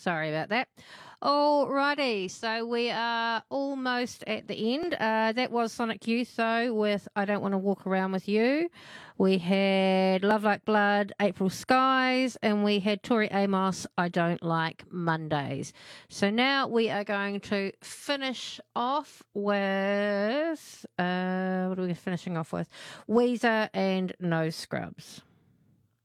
Sorry about that. Alrighty, so we are almost at the end. That was Sonic Youth, though, with I Don't Want to Walk Around With You. We had Love Like Blood, April Skies, and we had Tori Amos, I Don't Like Mondays. So now we are going to finish off with, what are we finishing off with? Weezer and No Scrubs.